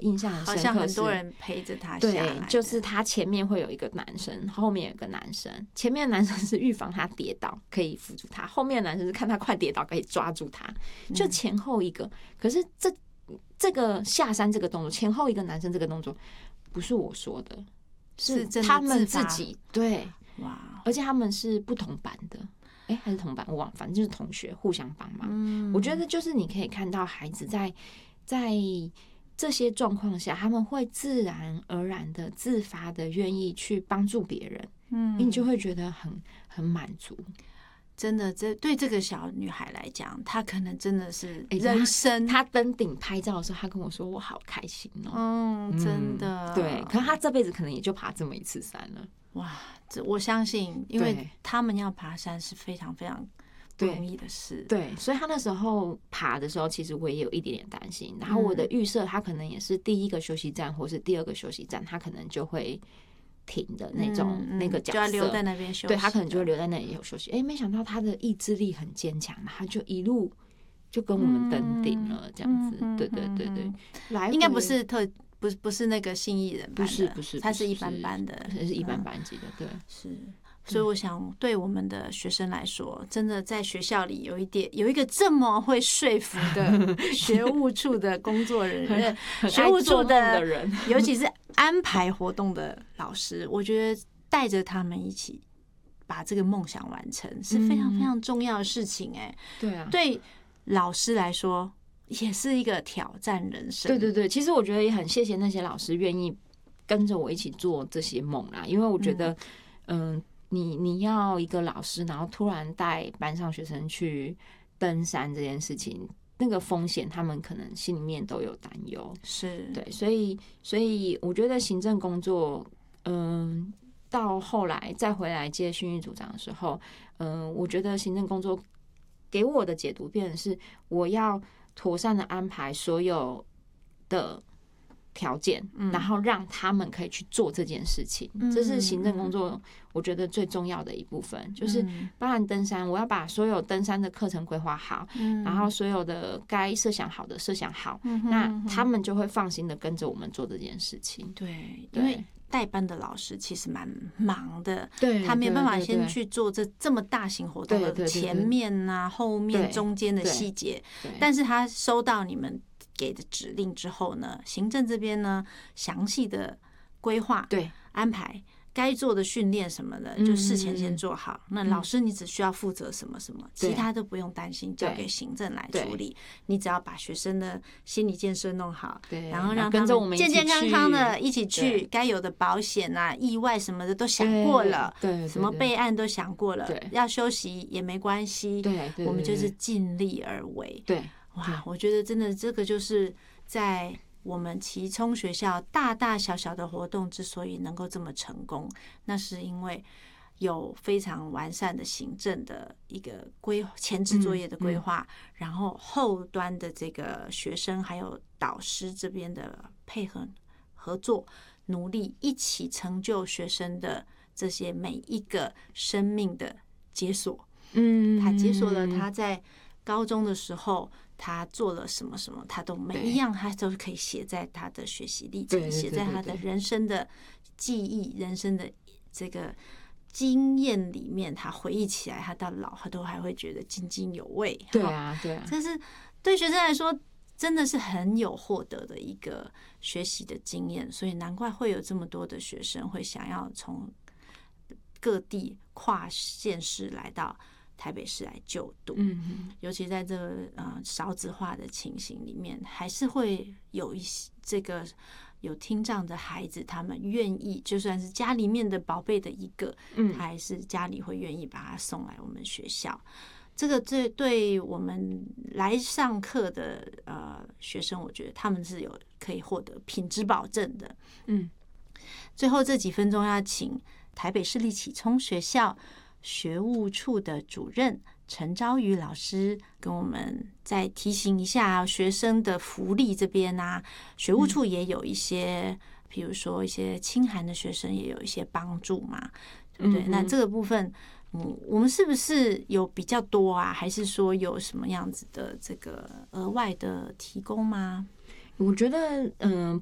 印象很深刻是， 好像很多人陪着他下来， 对，就是他前面会有一个男生，后面有一个男生，前面的男生是预防他跌倒可以扶住他，后面的男生是看他快跌倒可以抓住他，就前后一个。可是这个下山这个动作，前后一个男生这个动作不是我说的，是他们自己，对，哇！而且他们是不同班的。还是同班，我忘了，反正就是同学互相帮忙。我觉得就是你可以看到孩子在这些状况下，他们会自然而然的、自发的愿意去帮助别人，你就会觉得很满足。 真的，对这个小女孩来讲，她可能真的是人生。 她登顶拍照的时候，她跟我说：“我好开心哦。” 真的。 对，可是她这辈子可能也就爬这么一次山了。 哇，我相信，因为他们要爬山是非常非常不容易的事。 对，所以他那时候爬的时候，其实我也有一点点担心。然后我的预设，他可能也是第一个休息站或是第二个休息站，他可能就会停的那种那个角色， 就要留在那边休息。 对，他可能就会留在那里有休息。没想到他的意志力很坚强，他就一路就跟我们登顶了，这样子。对对对对， 应该不是不是那个信义人班的， 不是， 他是一般班的， 是一般班级的，对， 是。所以我想，对我们的学生来说，真的在学校里有一个这么会说服的学务处的工作人员，学务处的人，尤其是安排活动的老师，我觉得带着他们一起把这个梦想完成，是非常非常重要的事情。 对啊， 对老师来说也是一个挑战人生。 对对对，其实我觉得也很谢谢那些老师愿意跟着我一起做这些梦啦，因为我觉得，你要一个老师，然后突然带班上学生去登山这件事情，那个风险他们可能心里面都有担忧。 是对，所以我觉得行政工作，到后来再回来接训育组长的时候，我觉得行政工作给我的解读变成是，我要妥善的安排所有的条件，然后让他们可以去做这件事情，这是行政工作我觉得最重要的一部分，就是包含登山，我要把所有登山的课程规划好，然后所有的该设想好的设想好，那他们就会放心的跟着我们做这件事情。 对，因为带班的老师其实蛮忙的， 对， 他没有办法先去做这么大型活动的前面啊、后面、中间的细节，但是他收到你们给的指令之后呢，行政这边呢详细的规划、安排该做的训练什么的，就事前先做好。那老师你只需要负责什么什么，其他都不用担心，交给行政来处理。你只要把学生的心理建设弄好，然后让他们健健康康的一起去，该有的保险啊、意外什么的都想过了，什么备案都想过了，要休息也没关系，我们就是尽力而为。 对， 哇，我觉得真的这个就是在我们旗冲学校大大小小的活动之所以能够这么成功，那是因为有非常完善的行政的一个前置作业的规划，然后后端的这个学生还有导师这边的配合合作，努力一起成就学生的这些每一个生命的解锁。他解锁了他在高中的时候他做了什么什么，他都每一样他都可以写在他的学习历程，写在他的人生的记忆、人生的这个经验里面，他回忆起来，他到老他都还会觉得津津有味。 对啊，对啊， 但是对学生来说真的是很有获得的一个学习的经验，所以难怪会有这么多的学生会想要从各地跨县市来到台北市来就读。尤其在这个少子化的情形里面，还是会有一些这个有听障的孩子，他们愿意就算是家里面的宝贝的一个，他还是家里会愿意把他送来我们学校。这个对我们来上课的学生，我觉得他们是有可以获得品质保证的。最后这几分钟要请台北市立启聪学校学务处的主任陈昭瑜老师跟我们再提醒一下学生的福利这边啊，学务处也有一些，比如说一些清寒的学生也有一些帮助嘛，对不对？那这个部分，我们是不是有比较多啊？还是说有什么样子的这个额外的提供吗？ 我觉得，